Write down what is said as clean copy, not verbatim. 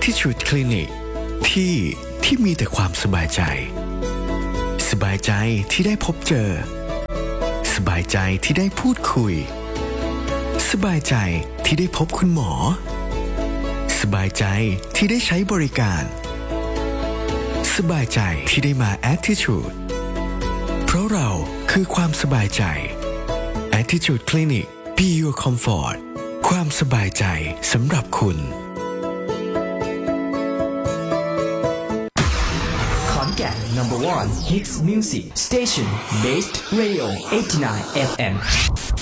Attitude Clinic ที่มีแต่ความสบายใจสบายใจที่ได้พบเจอสบายใจที่ได้พูดคุยสบายใจที่ได้พบคุณหมอสบายใจที่ได้ใช้บริการสบายใจที่ได้มา Attitude เพราะเราคือความสบายใจ Attitude Clinic Be Your Comfort ความสบายใจสำหรับคุณ Khonkan #1 Hits Music Station Based Radio 89 FM